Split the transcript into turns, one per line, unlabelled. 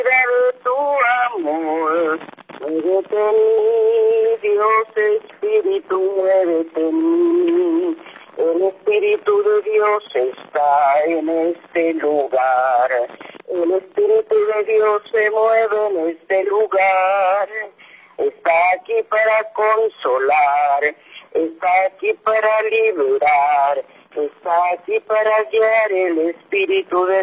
de tu amor, muévete en mí, Dios Espíritu, muévete en mí. El Espíritu de Dios está en este lugar. El Espíritu de Dios se mueve en este lugar. Está aquí para consolar, está aquí para liberar, está aquí para guiar. El Espíritu de